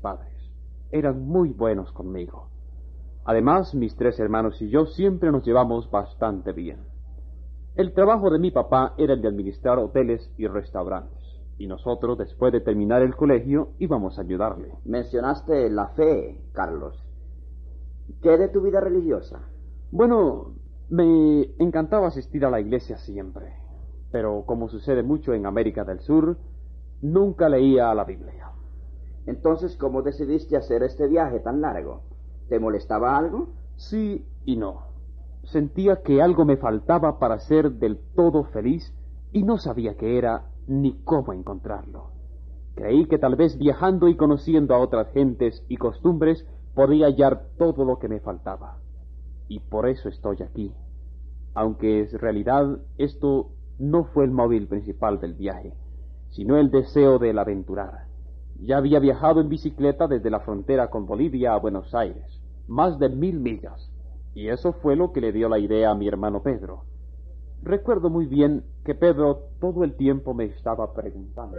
padres. Eran muy buenos conmigo. Además, mis 3 hermanos y yo siempre nos llevamos bastante bien. El trabajo de mi papá era el de administrar hoteles y restaurantes, y nosotros, después de terminar el colegio, íbamos a ayudarle. Mencionaste la fe, Carlos. ¿Qué de tu vida religiosa? Bueno, me encantaba asistir a la iglesia siempre, pero como sucede mucho en América del Sur, nunca leía la Biblia. Entonces, ¿cómo decidiste hacer este viaje tan largo? ¿Te molestaba algo? Sí y no. Sentía que algo me faltaba para ser del todo feliz y no sabía qué era ni cómo encontrarlo. Creí que tal vez viajando y conociendo a otras gentes y costumbres podía hallar todo lo que me faltaba. Y por eso estoy aquí. Aunque en realidad esto no fue el móvil principal del viaje, sino el deseo del aventurar. Ya había viajado en bicicleta desde la frontera con Bolivia a Buenos Aires, más de 1000 millas, y eso fue lo que le dio la idea a mi hermano Pedro. Recuerdo muy bien que Pedro todo el tiempo me estaba preguntando: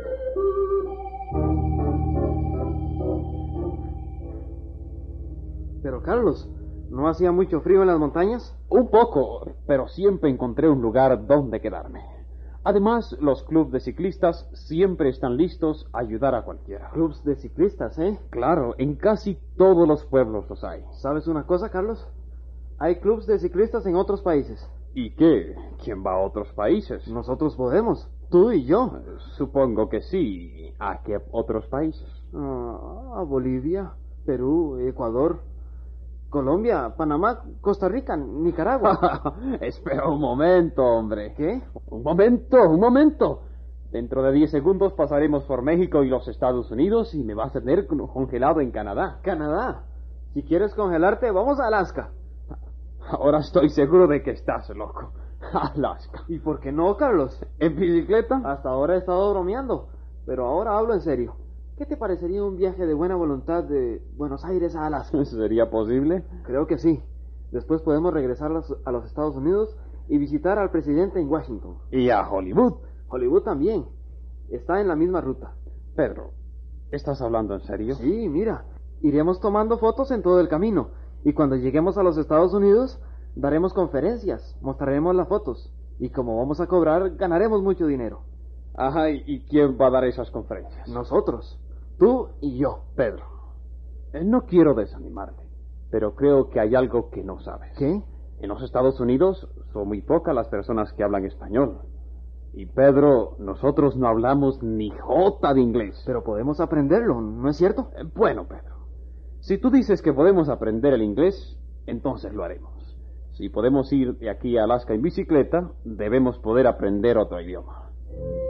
Pero Carlos, ¿no hacía mucho frío en las montañas? Un poco, pero siempre encontré un lugar donde quedarme. Además, los clubes de ciclistas siempre están listos a ayudar a cualquiera. Clubs de ciclistas, ¿eh? Claro, en casi todos los pueblos los hay. ¿Sabes una cosa, Carlos? Hay clubs de ciclistas en otros países. ¿Y qué? ¿Quién va a otros países? Nosotros podemos, tú y yo. Supongo que sí. ¿A qué otros países? A Bolivia, Perú, Ecuador, Colombia, Panamá, Costa Rica, Nicaragua. Espera un momento, hombre. ¿Qué? Un momento. Dentro de 10 segundos pasaremos por México y los Estados Unidos y me vas a tener congelado en Canadá. ¿Canadá? Si quieres congelarte, vamos a Alaska. Ahora estoy seguro de que estás loco. Alaska. ¿Y por qué no, Carlos? ¿En bicicleta? Hasta ahora he estado bromeando, pero ahora hablo en serio. ¿Qué te parecería un viaje de buena voluntad de Buenos Aires a Alaska? ¿Sería posible? Creo que sí. Después podemos regresar a los Estados Unidos y visitar al presidente en Washington. ¿Y a Hollywood? Hollywood también. Está en la misma ruta. Pedro, ¿estás hablando en serio? Sí, mira. Iremos tomando fotos en todo el camino. Y cuando lleguemos a los Estados Unidos, daremos conferencias, mostraremos las fotos. Y como vamos a cobrar, ganaremos mucho dinero. Ajá, ¿y quién va a dar esas conferencias? Nosotros. Tú y yo. Pedro, no quiero desanimarme, pero creo que hay algo que no sabes. ¿Qué? En los Estados Unidos son muy pocas las personas que hablan español. Y Pedro, nosotros no hablamos ni jota de inglés. Pero podemos aprenderlo, ¿no es cierto? Bueno, Pedro, si tú dices que podemos aprender el inglés, entonces lo haremos. Si podemos ir de aquí a Alaska en bicicleta, debemos poder aprender otro idioma.